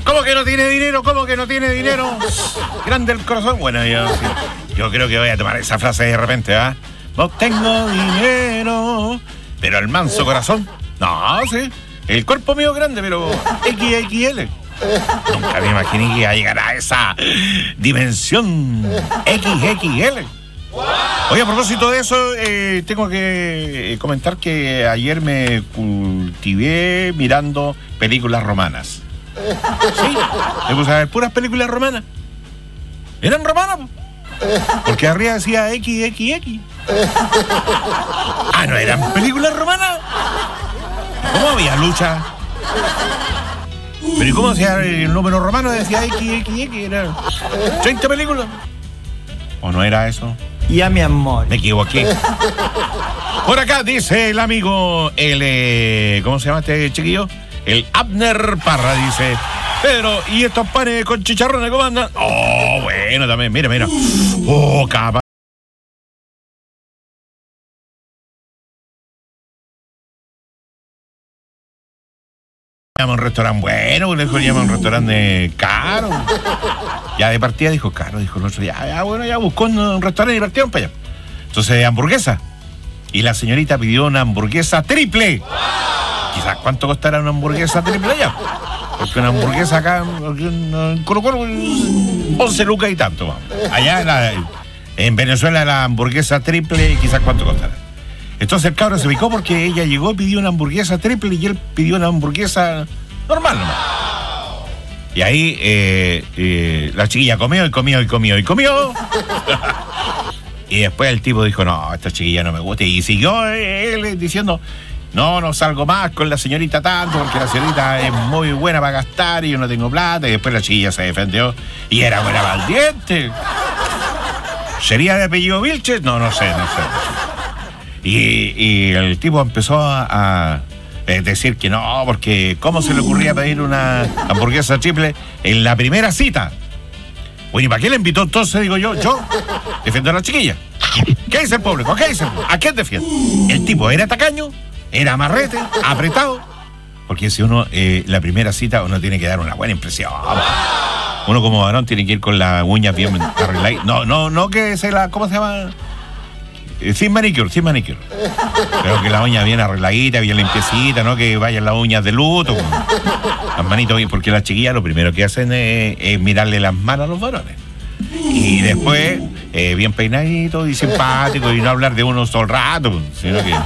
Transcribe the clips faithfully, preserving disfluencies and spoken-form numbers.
¿Cómo que no tiene dinero? ¿Cómo que no tiene dinero? Grande el corazón. Bueno, yo, yo creo que voy a tomar esa frase de repente, ¿ah? ¿eh? No tengo dinero, pero el manso corazón. No, sí. El cuerpo mío es grande, pero equis equis ele. Nunca me imaginé que iba a llegar a esa dimensión equis equis ele. Oye, a propósito de eso, eh, tengo que comentar que ayer me cultivé mirando películas romanas. Sí, me puse a ver puras películas romanas. Eran romanas, porque arriba decía equis equis equis. Ah, ¿no eran películas romanas? ¿Cómo había lucha? Pero ¿y cómo hacía el número romano? Decía equis equis equis, era treinta películas. ¿O no era eso? Ya, mi amor. Me equivoqué. Por acá dice el amigo, el... Eh, ¿cómo se llama este chiquillo? El Abner Parra, dice... Pedro, ¿y estos panes con chicharrones cómo andan? Oh, bueno, también, mira, mira. Oh, capaz. Llama un restaurante bueno, le dijo, llama un restaurante caro. Ya de partida dijo, caro, dijo el otro, ya, ya, bueno, ya buscó un restaurante y partieron para allá. Entonces, hamburguesa. Y la señorita pidió una hamburguesa triple. Quizás cuánto costará una hamburguesa triple allá. Porque una hamburguesa acá en Colo Colo, once lucas y tanto. Vamos. Allá la, en Venezuela la hamburguesa triple, quizás cuánto costará. Entonces el cabro se ubicó porque ella llegó y pidió una hamburguesa triple y él pidió una hamburguesa normal nomás. Y ahí eh, eh, la chiquilla comió y comió y comió y comió. Y después el tipo dijo, no, esta chiquilla no me gusta. Y siguió él diciendo, no, no salgo más con la señorita tanto porque la señorita es muy buena para gastar y yo no tengo plata. Y después la chiquilla se defendió y era buena para el diente. ¿Sería de apellido Vilches? No, no sé, no sé. No sé. Y, y el tipo empezó a, a decir que no, porque ¿cómo se le ocurría pedir una hamburguesa triple en la primera cita? Bueno, ¿y para qué le invitó entonces? Digo yo, yo defiendo a la chiquilla. ¿Qué dice el público? ¿Qué dice el público? ¿A quién defiende? El tipo era tacaño, era amarrete, apretado. Porque si uno, eh, la primera cita, uno tiene que dar una buena impresión. Uno como varón tiene que ir con las uñas bien arregladas. No, no, no que se la, ¿cómo se llama? Sin manicure, sin manicure. Pero que la uña bien arregladita, bien limpiecita, no que vayan las uñas de luto. Las manitos bien, porque las chiquillas lo primero que hacen es, es mirarle las manos a los varones. Y después, eh, bien peinadito y simpático, y no hablar de uno todo el rato, sino que...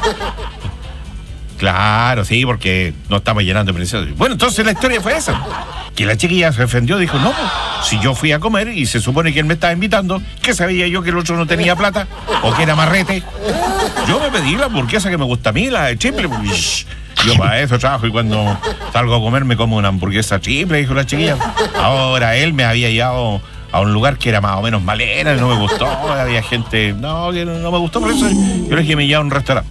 Claro, sí, porque no estamos llenando de precios. Bueno, entonces la historia fue esa. Que la chiquilla se ofendió, dijo, no, si yo fui a comer y se supone que él me estaba invitando, ¿qué sabía yo que el otro no tenía plata? ¿O que era marrete? Yo me pedí la hamburguesa que me gusta a mí, la de triple. Yo para eso trabajo y cuando salgo a comer me como una hamburguesa triple, dijo la chiquilla. Ahora él me había llevado a un lugar que era más o menos malera, no me gustó, había gente, no, que no me gustó, por eso yo le dije me llevaba a un restaurante.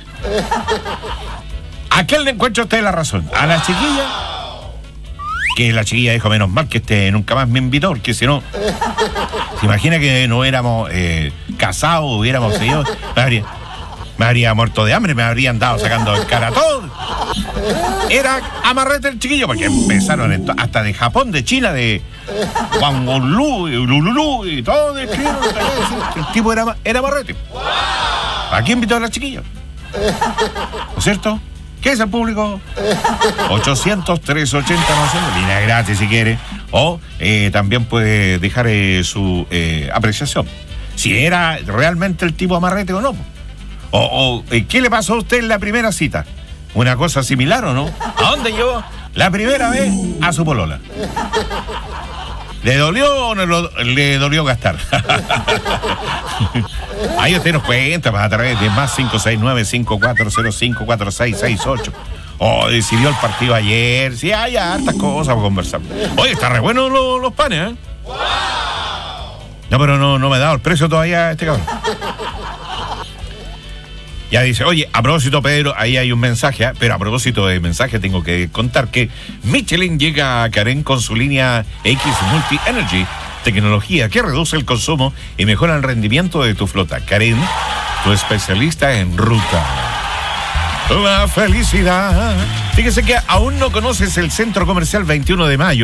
¿A quién le encuentra usted la razón? ¿A la chiquilla? Que la chiquilla dijo, menos mal que este nunca más me invitó, porque si no, se imagina que no hubiéramos eh, casado, hubiéramos seguido, me habría, me habría muerto de hambre, me habrían dado sacando el cara a todo. Era amarrete el chiquillo, porque empezaron en to- hasta de Japón, de China, de Guangzhou, Lululú y todo, de que el tipo era, era amarrete. ¿A quién invitó a la chiquilla? ¿No es cierto? ¿Qué es el público? ochocientos, trescientos ochenta, no sé, línea gratis si quiere. O eh, también puede dejar eh, su eh, apreciación. Si era realmente el tipo amarrete o no. O, o eh, ¿qué le pasó a usted en la primera cita? ¿Una cosa similar o no? ¿A dónde llevó la primera vez a su polola? ¿Le dolió o no lo, le dolió gastar? Ahí usted nos cuenta a través de más cinco seis nueve, cinco cuatro cero cinco, cuatro seis seis ocho. O decidió el partido ayer. Sí, hay hartas cosas para conversar. Oye, está re bueno los, los panes, ¿eh? No, pero no, no me ha dado el precio todavía este cabrón. Ya dice, oye, a propósito, Pedro, ahí hay un mensaje, ¿eh? Pero a propósito de mensaje tengo que contar que Michelin llega a Karen con su línea X Multi Energy, tecnología que reduce el consumo y mejora el rendimiento de tu flota. Karen, tu especialista en ruta. La felicidad. Fíjese que aún no conoces el Centro Comercial veintiuno de mayo.